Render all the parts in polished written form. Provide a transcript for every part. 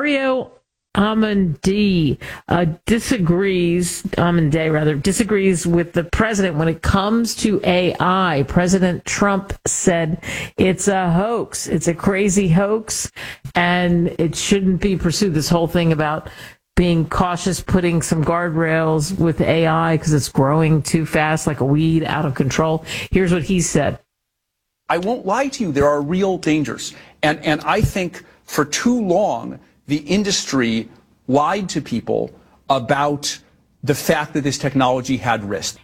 Mario Amandi disagrees with the president when it comes to AI. President Trump said it's a hoax. It's a crazy hoax, and it shouldn't be pursued. This whole thing about being cautious, putting some guardrails with AI because it's growing too fast, like a weed, out of control. Here's what he said. I won't lie to you. There are real dangers. And I think for too long, the industry lied to people about the fact that this technology had risk.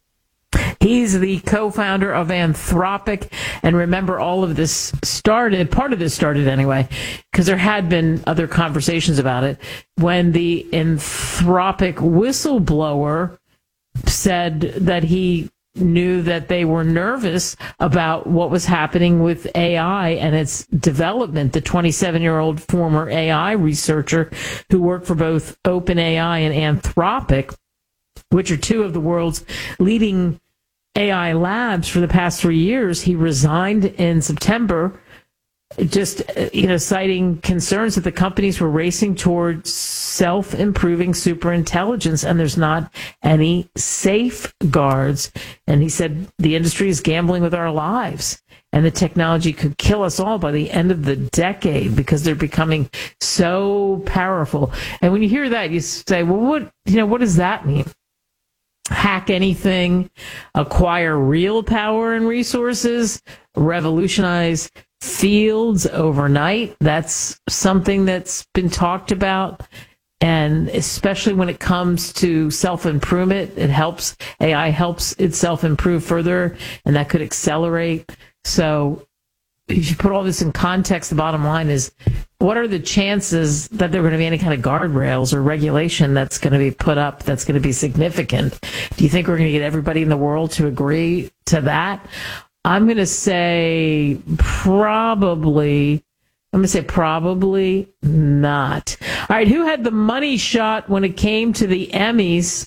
He's the co-founder of Anthropic. And remember, all of this started, part of this started anyway, because there had been other conversations about it, when the Anthropic whistleblower said that he knew that they were nervous about what was happening with AI and its development. The 27-year-old former AI researcher who worked for both OpenAI and Anthropic, which are two of the world's leading AI labs for the past 3 years, he resigned in September, just, citing concerns that the companies were racing towards self-improving superintelligence, and there's not any safeguards. And he said the industry is gambling with our lives, and the technology could kill us all by the end of the decade because they're becoming so powerful. And when you hear that, you say, well, what does that mean? Hack anything, acquire real power and resources, revolutionize fields overnight. That's something that's been talked about. And especially when it comes to self-improvement, AI helps itself improve further, and that could accelerate. So if you put all this in context, the bottom line is, what are the chances that there are going to be any kind of guardrails or regulation that's going to be put up that's going to be significant? Do you think we're going to get everybody in the world to agree to that? I'm going to say probably not. All right, who had the money shot when it came to the Emmys?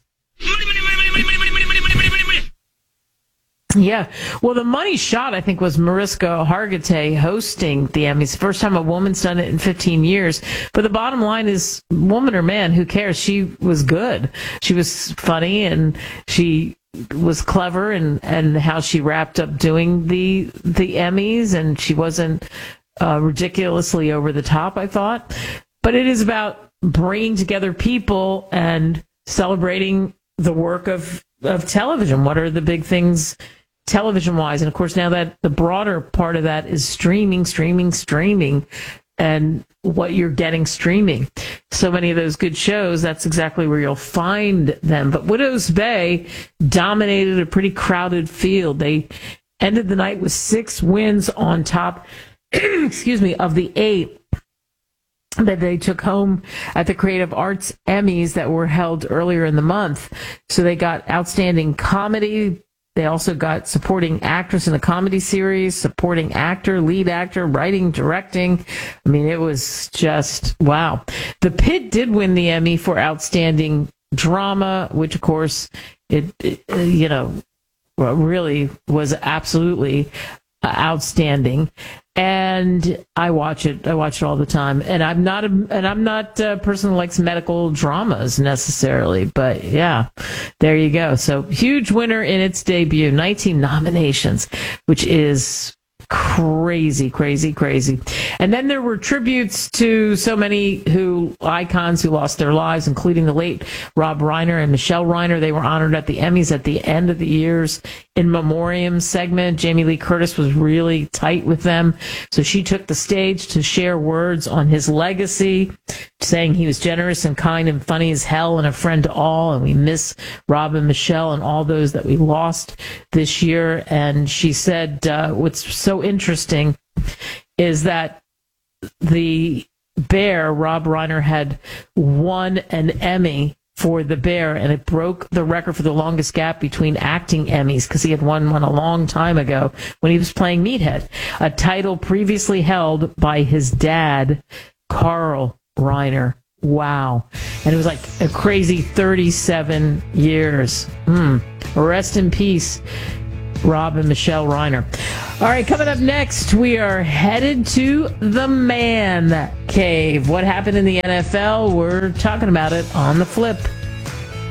Yeah, well, the money shot, I think, was Mariska Hargitay hosting the Emmys. First time a woman's done it in 15 years. But the bottom line is, woman or man, who cares? She was good. She was funny, and she was clever, and how she wrapped up doing the Emmys, and she wasn't ridiculously over the top, I thought. But it is about bringing together people and celebrating the work of television. What are the big things television-wise? And, of course, now that the broader part of that is streaming, and what you're getting streaming. So many of those good shows, that's exactly where you'll find them. But Widows Bay dominated a pretty crowded field. They ended the night with 6 wins on top, of the 8 that they took home at the Creative Arts Emmys that were held earlier in the month. So they got Outstanding Comedy. They also got Supporting Actress in a Comedy Series, Supporting Actor, Lead Actor, Writing, Directing. I mean, it was just, wow. The Pit did win the Emmy for Outstanding Drama, which, of course, it really was absolutely outstanding. And I watch it all the time. And I'm not a person who likes medical dramas necessarily, but yeah, there you go. So huge winner in its debut, 19 nominations, which is crazy. And then there were tributes to so many icons who lost their lives, including the late Rob Reiner and Michelle Reiner. They were honored at the Emmys at the end of the year's In Memoriam segment. Jamie Lee Curtis was really tight with them, so she took the stage to share words on his legacy, saying he was generous and kind and funny as hell and a friend to all, and we miss Rob and Michelle and all those that we lost this year. And she said what's so interesting is that the Bear, Rob Reiner, had won an Emmy for The Bear, and it broke the record for the longest gap between acting Emmys, because he had won one a long time ago when he was playing Meathead, a title previously held by his dad, Carl Reiner. Wow. And it was like a crazy 37 years. Rest in peace Rob and Michelle Reiner. All right, coming up next, we are headed to the man cave. What happened in the NFL? We're talking about it on The Flip.